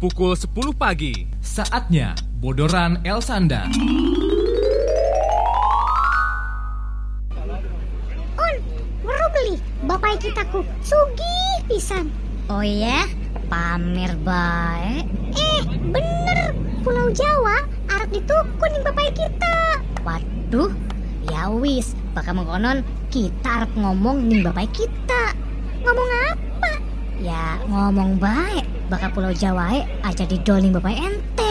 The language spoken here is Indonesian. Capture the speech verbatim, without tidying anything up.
pukul sepuluh pagi. Saatnya Bodoran Elsanda. On, weru beli bapak kita ku sugih pisan. Oh iya, pamer bae. Eh, bener, Pulau Jawa arep ditukun ning bapak kita. Waduh, ya wis, bakal mengkonon kita arep ngomong ning bapak kita. Ngomong apa? Ya ngomong baik, bakal Pulau Jawa aja didol ning bapak ente.